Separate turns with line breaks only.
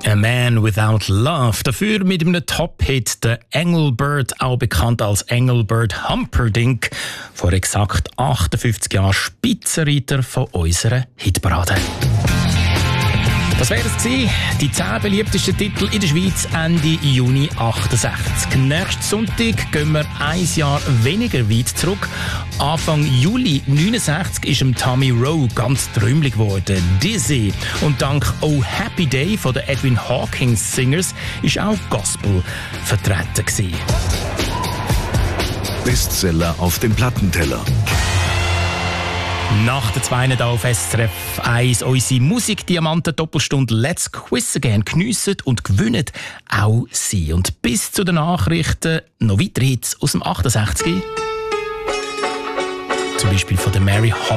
A Man Without Love. Dafür mit einem Top-Hit, der Engelbert, auch bekannt als Engelbert Humperdinck, vor exakt 58 Jahren Spitzenreiter von unserer Hitparade. Das wäre es gewesen. Die 10 beliebtesten Titel in der Schweiz Ende Juni 68. Nächsten Sonntag gehen wir ein Jahr weniger weit zurück. Anfang Juli 69 ist Tommy Rowe ganz träumlich geworden. Dizzy. Und dank Oh Happy Day von den Edwin Hawkins Singers ist auch Gospel vertreten gewesen.
Bestseller auf dem Plattenteller.
Nach der 2 hier auf SRF 1 unsere Musikdiamanten-Doppelstunde Let's Quiz Again geniessen und gewinnen auch Sie. Und bis zu den Nachrichten noch weitere Hits aus dem 68. Zum Beispiel von der Mary Hopkins.